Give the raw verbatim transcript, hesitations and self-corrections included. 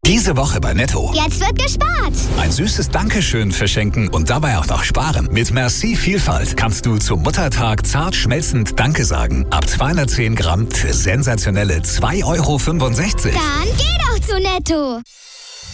Diese Woche bei Netto. Jetzt wird gespart. Ein süßes Dankeschön verschenken und dabei auch noch sparen. Mit Merci Vielfalt kannst du zum Muttertag zart schmelzend Danke sagen. Ab zweihundertzehn Gramm für sensationelle zwei Euro fünfundsechzig. Dann geh doch zu Netto.